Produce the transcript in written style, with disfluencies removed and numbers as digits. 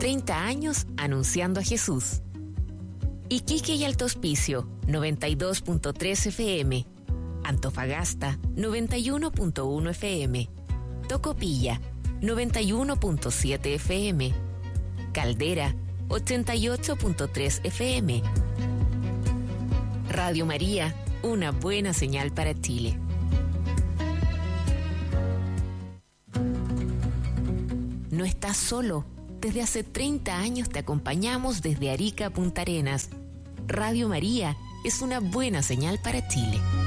30 años anunciando a Jesús. Iquique y Alto Hospicio, 92.3 FM. Antofagasta, 91.1 FM. Tocopilla, 91.7 FM. Caldera, 88.3 FM. Radio María, una buena señal para Chile. No estás solo. Desde hace 30 años te acompañamos desde Arica a Punta Arenas. Radio María es una buena señal para Chile.